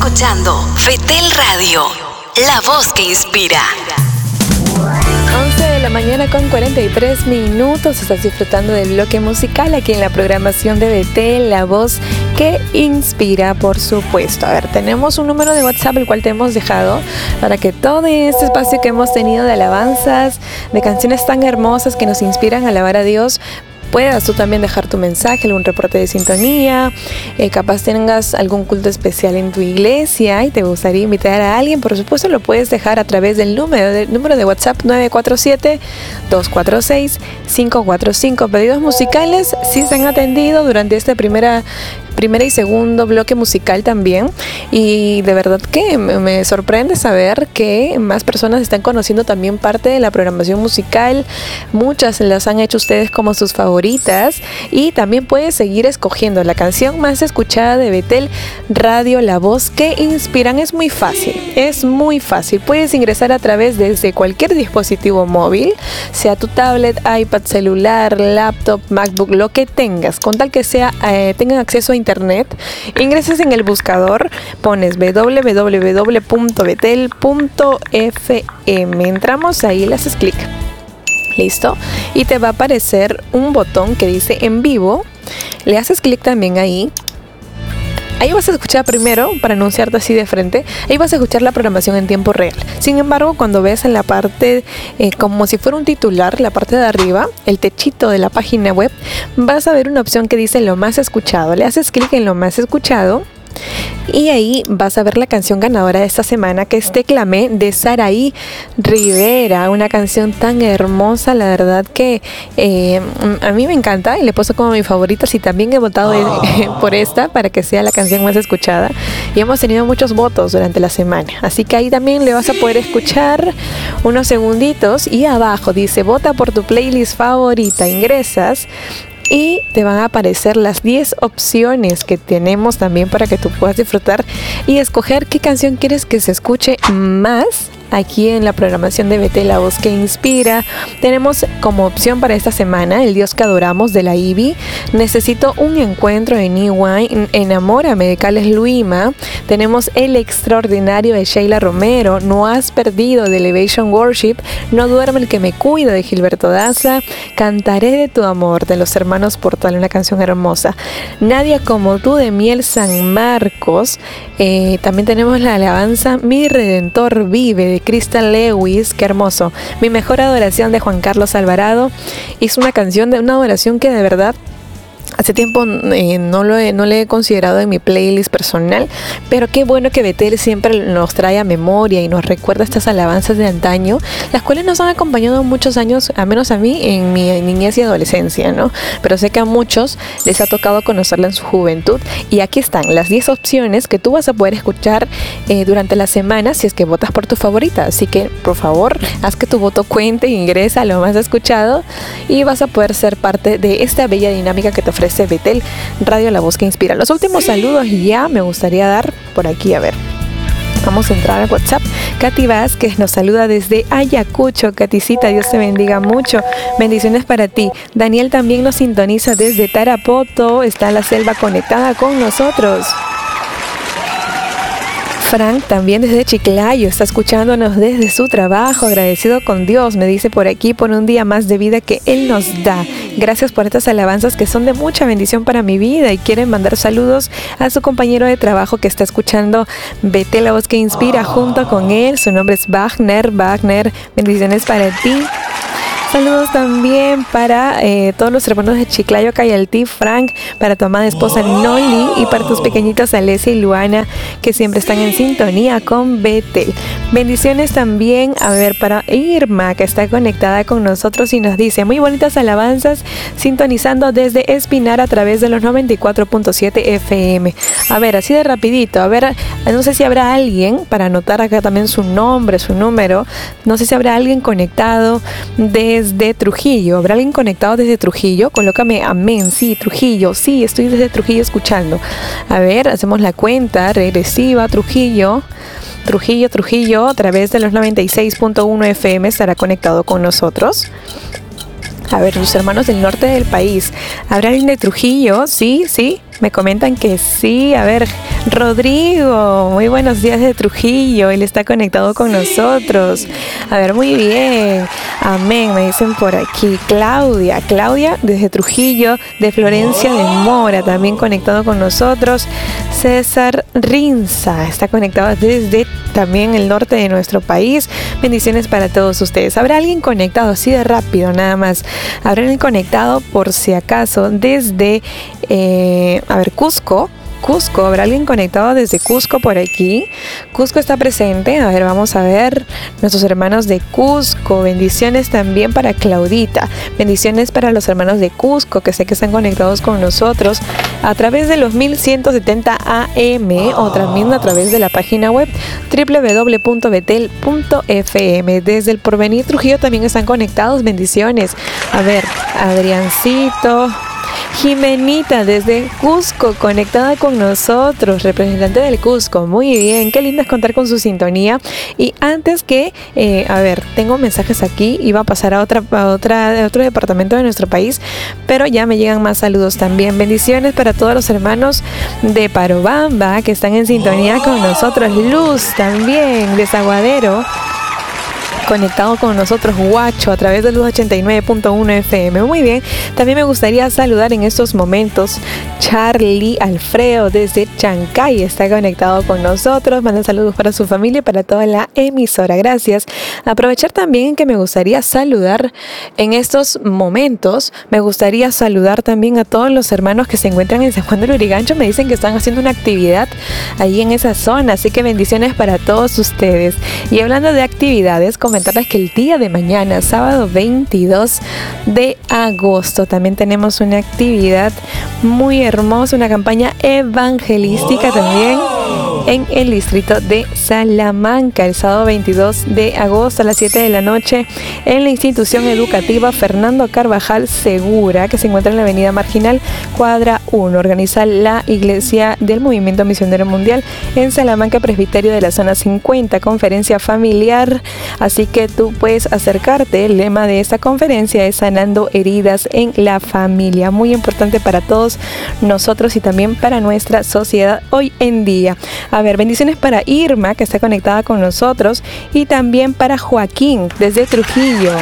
Escuchando Betel Radio, la voz que inspira. 11 de la mañana con 43 minutos. Estás disfrutando del bloque musical aquí en la programación de Betel, la voz que inspira, por supuesto. A ver, tenemos un número de WhatsApp el cual te hemos dejado para que todo este espacio que hemos tenido de alabanzas, de canciones tan hermosas que nos inspiran a alabar a Dios, puedas tú también dejar tu mensaje, algún reporte de sintonía, capaz tengas algún culto especial en tu iglesia y te gustaría invitar a alguien. Por supuesto lo puedes dejar a través del número de WhatsApp 947-246-545. Pedidos musicales sí se han atendido durante esta primera y segundo bloque musical también, y de verdad que me sorprende saber que más personas están conociendo también parte de la programación musical. Muchas las han hecho ustedes como sus favoritas, y también puedes seguir escogiendo la canción más escuchada de Betel Radio, la voz que inspiran. Es muy fácil, puedes ingresar a través desde cualquier dispositivo móvil, sea tu tablet, iPad, celular, laptop, MacBook, lo que tengas, con tal que sea tengan acceso a internet. Ingresas en el buscador, pones www.betel.fm, entramos ahí, le haces clic, listo, y te va a aparecer un botón que dice en vivo. Le haces clic también ahí. Ahí vas a escuchar primero, para anunciarte así de frente, ahí vas a escuchar la programación en tiempo real. Sin embargo, cuando ves en la parte, como si fuera un titular, la parte de arriba, el techito de la página web, vas a ver una opción que dice lo más escuchado. Le haces clic en lo más escuchado, y ahí vas a ver la canción ganadora de esta semana, que es Te Clamé, de Saraí Rivera. Una canción tan hermosa, la verdad que a mí me encanta y le he puesto como mi favorita. Y también he votado por esta para que sea la canción más escuchada, y hemos tenido muchos votos durante la semana, así que ahí también le vas a poder escuchar unos segunditos. Y abajo dice vota por tu playlist favorita. Ingresas y te van a aparecer las 10 opciones que tenemos también para que tú puedas disfrutar y escoger qué canción quieres que se escuche más aquí en la programación de Betel, la voz que inspira. Tenemos como opción para esta semana El Dios que adoramos, de la Ivy, Necesito un encuentro, de Niwine, Enamórame, de Carles Luima. Tenemos El Extraordinario, de Sheila Romero, No has perdido, de Elevation Worship, No duerme el que me cuida, de Gilberto Daza, Cantaré de tu amor, de los hermanos Portal, una canción hermosa. Nadie como tú, de Miel San Marcos. También tenemos la alabanza Mi Redentor vive, de Crystal Lewis. Qué hermoso. Mi mejor adoración, de Juan Carlos Alvarado. Es una canción de una adoración que de verdad hace tiempo no le he considerado en mi playlist personal, pero qué bueno que Betel siempre nos trae a memoria y nos recuerda estas alabanzas de antaño, las cuales nos han acompañado muchos años, al menos a mí, en mi niñez y adolescencia, ¿no? Pero sé que a muchos les ha tocado conocerla en su juventud, y aquí están las 10 opciones que tú vas a poder escuchar durante la semana si es que votas por tu favorita. Así que, por favor, haz que tu voto cuente, ingresa a lo más escuchado y vas a poder ser parte de esta bella dinámica que te ofrece Betel Radio, la voz que inspira. Los últimos saludos ya me gustaría dar por aquí. A ver, vamos a entrar al WhatsApp. Katy Vázquez nos saluda desde Ayacucho. Katicita, Dios te bendiga mucho. Bendiciones para ti. Daniel también nos sintoniza desde Tarapoto. Está la selva conectada con nosotros. Frank también desde Chiclayo está escuchándonos desde su trabajo, agradecido con Dios, me dice por aquí, por un día más de vida que Él nos da. Gracias por estas alabanzas que son de mucha bendición para mi vida, y quieren mandar saludos a su compañero de trabajo que está escuchando Betel, la voz que inspira, junto con él. Su nombre es Wagner. Bendiciones para ti. Saludos también para todos los hermanos de Chiclayo, Cayaltí, Frank, para tu amada esposa Noli, y para tus pequeñitos Alesia y Luana, que siempre están en sintonía con Betel. Bendiciones también, a ver, para Irma, que está conectada con nosotros y nos dice, muy bonitas alabanzas, sintonizando desde Espinar a través de los 94.7 FM. A ver, así de rapidito, a ver, no sé si habrá alguien, para anotar acá también su nombre, su número, no sé si habrá alguien conectado desde Trujillo. ¿Habrá alguien conectado desde Trujillo? Colócame amén. Sí, Trujillo. Sí, estoy desde Trujillo escuchando. A ver, hacemos la cuenta regresiva. Trujillo, a través de los 96.1 FM estará conectado con nosotros. A ver, los hermanos del norte del país. ¿Habrá alguien de Trujillo? Sí. Me comentan que sí. A ver, Rodrigo, muy buenos días de Trujillo. Él está conectado con nosotros. A ver, muy bien. Amén, me dicen por aquí. Claudia desde Trujillo, de Florencia de Mora, también conectado con nosotros. César Rinza está conectado desde también el norte de nuestro país. Bendiciones para todos ustedes. ¿Habrá alguien conectado así de rápido nada más? ¿Habrá alguien conectado por si acaso desde, Cusco? ¿Habrá alguien conectado desde Cusco por aquí? Cusco está presente. A ver, vamos a ver. Nuestros hermanos de Cusco. Bendiciones también para Claudita. Bendiciones para los hermanos de Cusco, que sé que están conectados con nosotros a través de los 1170 AM o también a través de la página web www.betel.fm. Desde el Porvenir Trujillo también están conectados. Bendiciones. A ver, Adriancito. Jimenita desde Cusco, conectada con nosotros, representante del Cusco. Muy bien, qué lindo es contar con su sintonía. Y antes que, tengo mensajes aquí, iba a pasar a otro departamento de nuestro país, pero ya me llegan más saludos también. Bendiciones para todos los hermanos de Parobamba que están en sintonía con nosotros. Luz también de Zaguadero, conectado con nosotros. Guacho a través de Luz 89.1 FM. Muy bien, también me gustaría saludar en estos momentos Charlie Alfredo desde Chancay, está conectado con nosotros. Manda saludos para su familia y para toda la emisora. Gracias. Aprovechar también que me gustaría saludar en estos momentos. Me gustaría saludar también a todos los hermanos que se encuentran en San Juan del Lurigancho. Me dicen que están haciendo una actividad allí en esa zona, así que bendiciones para todos ustedes. Y hablando de actividades, comentarles que el día de mañana, sábado 22 de agosto, también tenemos una actividad muy hermosa, una campaña evangelística también en el distrito de Salamanca, el sábado 22 de agosto a las 7 de la noche en la institución educativa Fernando Carvajal Segura, que se encuentra en la avenida Marginal, cuadra 1. Organiza la Iglesia del Movimiento Misionero Mundial en Salamanca, Presbiterio de la Zona 50, conferencia familiar, así que tú puedes acercarte. El lema de esta conferencia es Sanando Heridas en la Familia, muy importante para todos nosotros y también para nuestra sociedad hoy en día. A ver, bendiciones para Irma, que está conectada con nosotros, y también para Joaquín desde Trujillo.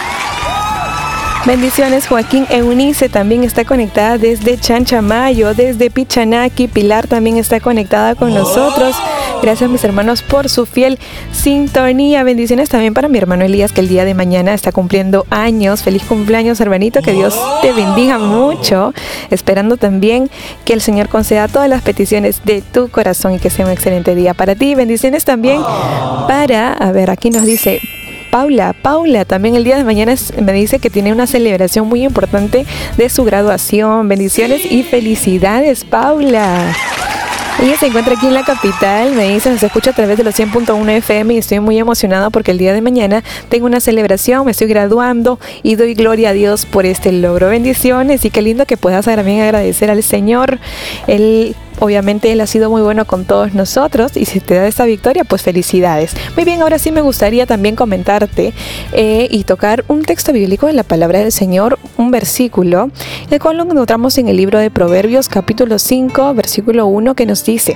Bendiciones, Joaquín. Eunice también está conectada desde Chanchamayo, desde Pichanaki. Pilar también está conectada con nosotros. Gracias, mis hermanos, por su fiel sintonía. Bendiciones también para mi hermano Elías, que el día de mañana está cumpliendo años. Feliz cumpleaños, hermanito. Que Dios te bendiga mucho. Esperando también que el Señor conceda todas las peticiones de tu corazón y que sea un excelente día para ti. Bendiciones también para, aquí nos dice Paula también el día de mañana me dice que tiene una celebración muy importante de su graduación. Bendiciones y felicidades, Paula. Ella se encuentra aquí en la capital, me dice, nos escucha a través de los 100.1 FM y estoy muy emocionada porque el día de mañana tengo una celebración, me estoy graduando y doy gloria a Dios por este logro. Bendiciones y qué lindo que puedas también agradecer al Señor. Obviamente Él ha sido muy bueno con todos nosotros y si te da esta victoria, pues felicidades. Muy bien, ahora sí me gustaría también comentarte y tocar un texto bíblico de la palabra del Señor, un versículo, el cual lo encontramos en el libro de Proverbios, capítulo 5, versículo 1, que nos dice: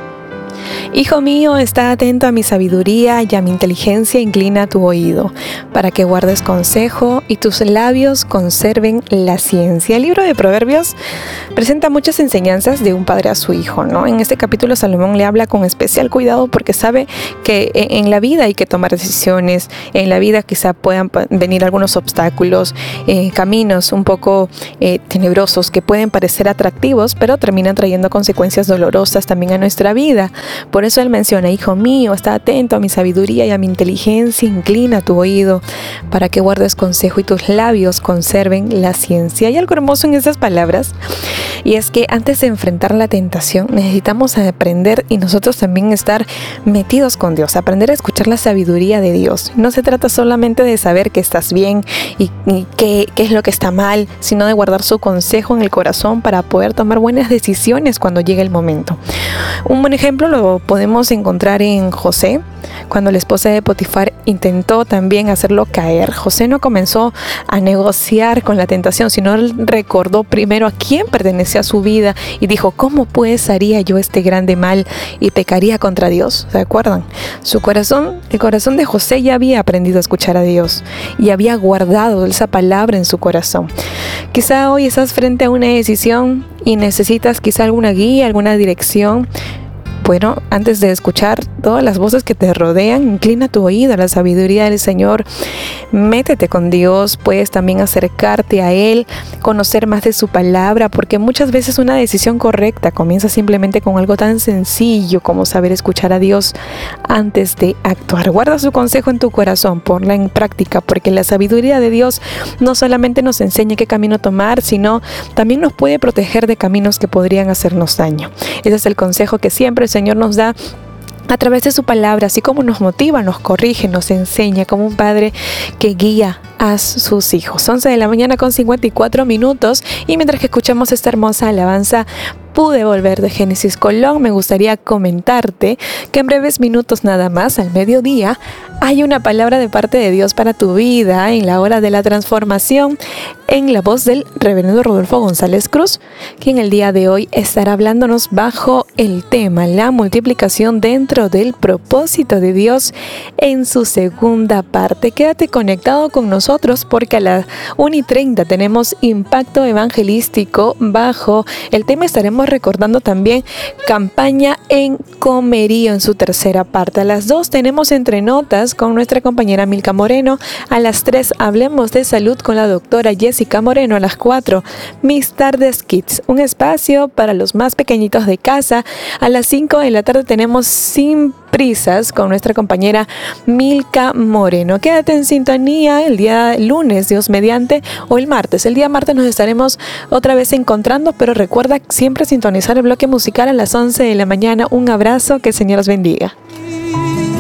Hijo mío, está atento a mi sabiduría y a mi inteligencia, inclina tu oído, para que guardes consejo y tus labios conserven la ciencia. El libro de Proverbios presenta muchas enseñanzas de un padre a su hijo, ¿no? En este capítulo Salomón le habla con especial cuidado porque sabe que en la vida hay que tomar decisiones, en la vida quizá puedan venir algunos obstáculos, caminos un poco tenebrosos que pueden parecer atractivos, pero terminan trayendo consecuencias dolorosas también a nuestra vida. Por eso él menciona: hijo mío, está atento a mi sabiduría y a mi inteligencia, inclina tu oído para que guardes consejo y tus labios conserven la ciencia. Hay algo hermoso en esas palabras, y es que antes de enfrentar la tentación necesitamos aprender y nosotros también estar metidos con Dios, aprender a escuchar la sabiduría de Dios. No se trata solamente de saber que estás bien y qué es lo que está mal, sino de guardar su consejo en el corazón para poder tomar buenas decisiones cuando llegue el momento. Un buen ejemplo lo podemos encontrar en José, cuando la esposa de Potifar intentó también hacerlo caer. José no comenzó a negociar con la tentación, sino él recordó primero a quién pertenecía a su vida y dijo, ¿cómo pues haría yo este grande mal y pecaría contra Dios? ¿Se acuerdan? El corazón de José ya había aprendido a escuchar a Dios y había guardado esa palabra en su corazón. Quizá hoy estás frente a una decisión y necesitas quizá alguna guía, alguna dirección. Bueno, antes de escuchar todas las voces que te rodean, inclina tu oído a la sabiduría del Señor. Métete con Dios, puedes también acercarte a Él, conocer más de su palabra, porque muchas veces una decisión correcta comienza simplemente con algo tan sencillo como saber escuchar a Dios antes de actuar. Guarda su consejo en tu corazón, ponla en práctica, porque la sabiduría de Dios no solamente nos enseña qué camino tomar, sino también nos puede proteger de caminos que podrían hacernos daño. Ese es el consejo que siempre el Señor nos da a través de su palabra, así como nos motiva, nos corrige, nos enseña como un padre que guía a sus hijos. 11 de la mañana con 54 minutos y mientras que escuchamos esta hermosa alabanza, pude volver de Génesis Colón. Me gustaría comentarte que en breves minutos nada más, al mediodía, hay una palabra de parte de Dios para tu vida en la hora de la transformación, en la voz del reverendo Rodolfo González Cruz, quien el día de hoy estará hablándonos bajo el tema la multiplicación dentro del propósito de Dios en su segunda parte. Quédate conectado con nosotros porque a las 1:30 tenemos Impacto Evangelístico bajo el tema. Estaremos recordando también Campaña en Comerío en su tercera parte. A las 2 tenemos Entre Notas con nuestra compañera Milka Moreno. A las 3 Hablemos de Salud con la doctora Jessica Moreno. A las 4 Mis Tardes Kids, un espacio para los más pequeñitos de casa. A las 5 de la tarde tenemos Sin Prisas con nuestra compañera Milka Moreno. Quédate en sintonía el día lunes, Dios mediante, o el martes. El día martes nos estaremos otra vez encontrando, pero recuerda siempre sintonizar el bloque musical a las 11 de la mañana. Un abrazo, que el Señor los bendiga.